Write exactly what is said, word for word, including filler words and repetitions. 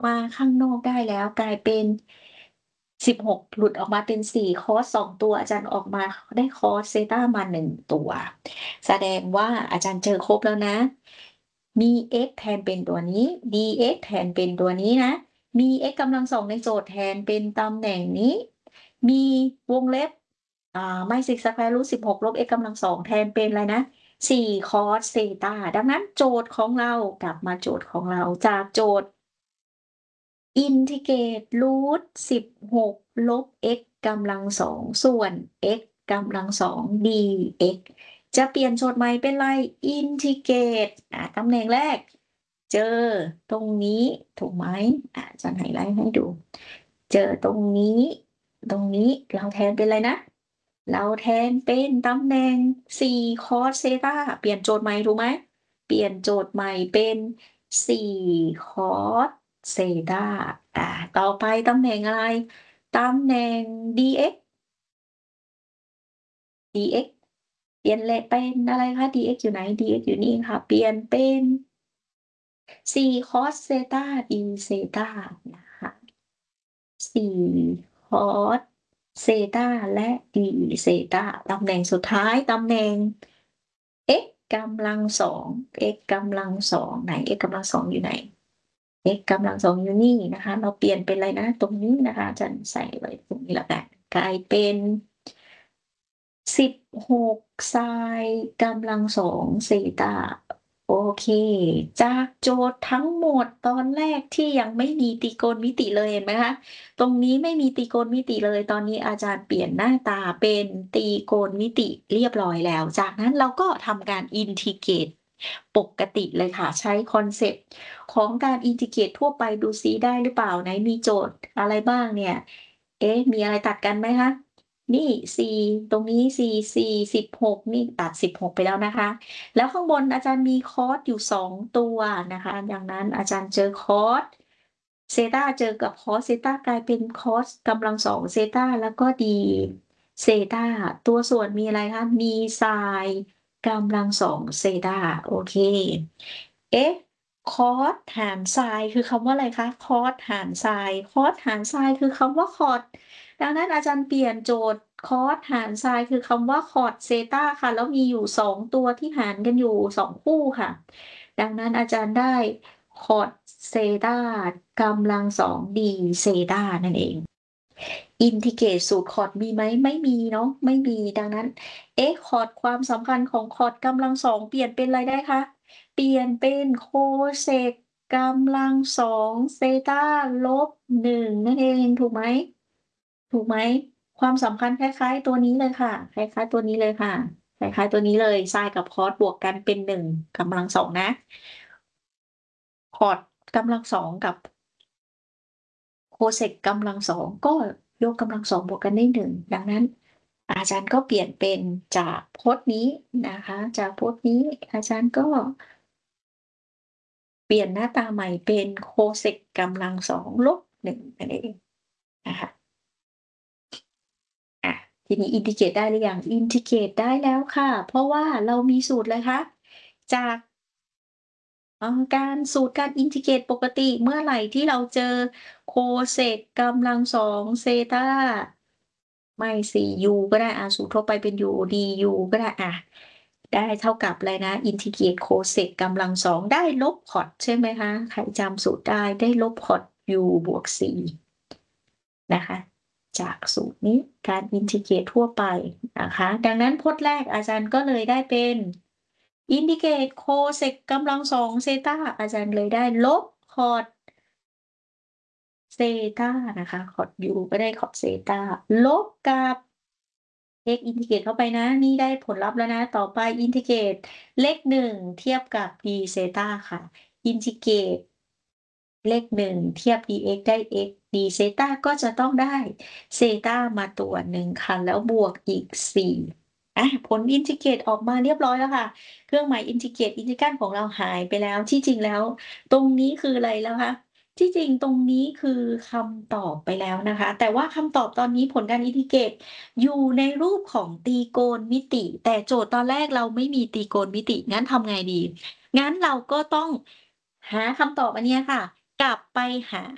มาข้างนอกได้แล้วกลายเป็น สิบหก หลุดออกมาเป็น สี่ คอส สอง ตัวอาจารย์ออกมาได้คอสเซตามา หนึ่ง ตัว แสดงว่าอาจารย์เจอครบแล้วนะ มี x แทนเป็นตัวนี้ dx แทนเป็นตัวนี้นะ มี x กำลัง สอง ในโจทย์แทนเป็นตำแหน่งนี้ มีวงเล็บ อ่า ไม่สิ square root สิบหก ลบ x กำลัง สอง แทนเป็นอะไรนะ สี่ คอสเซตา ดังนั้นโจทย์ของเรา กลับมาโจทย์ของเรา จากโจทย์ อินทิเกรต รูท สิบหก ลบ x กำลัง สอง ส่วน x กำลัง สอง dx จะเปลี่ยนโจทย์ใหม่เป็นไร อินทิเกรต อ่า ตำแหน่งแรก เจอตรงนี้ถูกไหม? อ่า อาจารย์ไฮไลต์ให้ดู เจอตรงนี้ ตรงนี้เราแทนเป็นไรนะ เราแทนเป็นตำแหน่ง สี่ คอสเซตา เปลี่ยนโจทย์ใหม่ถูกไหม? เปลี่ยนโจทย์ใหม่เป็น สี่ คอสเซตา อ่า ต่อไปตำแหน่งอะไร ตำแหน่ง dx dx เปลี่ยนเลยเป็นอะไรคะ dx อยู่ไหน dx อยู่นี่ค่ะ เปลี่ยนเป็น สี่ คอสเซตา d เซตานะคะ สี่ คอสเซตา และ d เซตา ตำแหน่งสุดท้าย ตำแหน่ง x กำลัง สอง x กำลัง สอง ไหน x กำลัง สอง อยู่ไหน x กำลัง สอง อยู่นี่นะคะ เราเปลี่ยนเป็นอะไรนะ ตรงนี้นะคะ อาจารย์ใส่ไว้ตรงนี้แล้วกัน กลายเป็น สิบหก ไซน์กำลัง สอง เซตา โอเค จากโจทย์ทั้งหมดตอนแรกที่ยังไม่มีตรีโกณมิติเลย เห็นไหมคะ ตรงนี้ไม่มีตรีโกณมิติเลย ตอนนี้อาจารย์เปลี่ยนหน้าตาเป็นตรีโกณมิติเรียบร้อยแล้ว จากนั้นเราก็ทำการอินทิเกรตปกติเลยค่ะ ใช้คอนเซปต์ของการอินทิเกรตทั่วไป ดูซิได้หรือเปล่า ไหนมีโจทย์อะไรบ้างเนี่ย เอ๊ะ มีอะไรตัดกันไหมคะ นี่ สี่ ตรงนี้ สี่ สี่ สิบหก นี่ตัด สิบหก ไปแล้วนะคะ แล้วข้างบนอาจารย์มีคอสอยู่ สอง ตัวนะคะ ดังนั้นอาจารย์เจอคอสเซตา เจอกับคอสเซตา กลายเป็นคอสกำลัง สอง เซตา แล้วก็ d เซตา ตัวส่วนมีอะไรคะ มีไซน์กำลัง สอง เซตา โอเค เอ๊ะ คอสหารไซน์คือคำว่าอะไรคะ คอสหารไซน์ คอสหารไซน์คือคำว่า cot ดังนั้นอาจารย์เปลี่ยนโจทย์ คอสหารไซน์คือคำว่า cot เซตา ค่ะ แล้วมีอยู่ สอง ตัวที่หารกันอยู่ สอง คู่ค่ะ ดังนั้นอาจารย์ได้ cot เซตากำลัง สอง d เซตา นั่นเอง อินทิเกรตสูตร cot มีไหม ไม่มีเนาะ ไม่มี ดังนั้น เอ๊ะ cot ความสำคัญของ cot กำลัง สอง เปลี่ยนเป็นอะไรได้คะ เปลี่ยนเป็น cosec กำลัง สอง เซตา ลบ หนึ่ง นั่นเอง ถูกไหม ถูกไหม ความสำคัญคล้าย ๆ ตัวนี้เลยค่ะ คล้าย ๆ ตัวนี้เลยค่ะ คล้าย ๆ ตัวนี้เลย ไซน์กับคอสบวกกันเป็น หนึ่ง กำลัง สอง นะ cot กำลัง สอง กับ cosec กำลัง สอง ก็ยกกำลัง สอง บวกกันได้ หนึ่ง ดังนั้นอาจารย์ก็เปลี่ยนเป็นจากพจน์นี้นะคะ จากพจน์นี้อาจารย์ก็ เปลี่ยนหน้าตาใหม่เป็น cosec กำลัง สอง ลบ หนึ่ง นั่นเองนะคะ อะ ทีนี้อินทิเกรตได้หรือยัง อินทิเกรตได้แล้วค่ะ เพราะว่าเรามีสูตรอะไรคะ จาก เอ่อ การสูตรการอินทิเกรตปกติ เมื่อไหร่ที่เราเจอ cosec กำลัง สอง เซตา ไม่สิ u ก็ได้ อา สูตรทั่วไปเป็น u du ก็ได้ อะ ได้เท่ากับอะไรนะ อินทิเกรต cosec กำลัง สอง ได้ลบ cot ใช่ไหมคะ ใครจำสูตรได้ ได้ลบ cot u บวก c นะคะ จากสูตรนี้ การอินทิเกรตทั่วไปนะคะ ดังนั้นพจน์แรกอาจารย์ก็เลยได้เป็น อินทิเกรต cosec กำลัง สอง เซตา อาจารย์เลยได้ลบ cot เซตา นะคะ cot u ก็ได้ cot เซตา ลบกับ x อินทิเกรตเข้าไปนะ นี่ได้ผลลัพธ์แล้วนะ ต่อไปอินทิเกรตเลข หนึ่ง เทียบกับ d เซตา ค่ะ อินทิเกรตเลข หนึ่ง เทียบ dx ได้ x d เซตา ก็จะต้องได้เซตามาตัวหนึ่งค่ะ แล้วบวกอีก สี่ อา ผลอินทิเกรตออกมาเรียบร้อยแล้วค่ะ เครื่องหมายอินทิเกรต อินทิกรัลของเราหายไปแล้ว ที่จริงแล้วตรงนี้คืออะไรแล้วคะ ที่จริงตรงนี้คือคำตอบไปแล้วนะคะ แต่ว่าคำตอบตอนนี้ผลการอินทิเกรตอยู่ในรูปของตรีโกณมิติ แต่โจทย์ตอนแรกเราไม่มีตรีโกณมิติ งั้นทำไงดี งั้นเราก็ต้องหาคำตอบอันเนี้ยค่ะ กลับไปหา